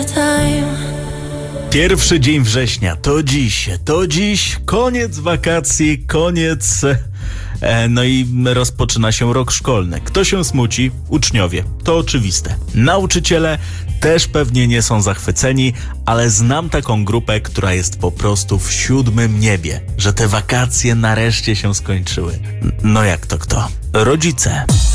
Pierwszy dzień września, to dziś, koniec wakacji, koniec, no i rozpoczyna się rok szkolny. Kto się smuci? Uczniowie, to oczywiste. Nauczyciele też pewnie nie są zachwyceni, ale znam taką grupę, która jest po prostu w 7. niebie, że te wakacje nareszcie się skończyły. No jak to kto? Rodzice.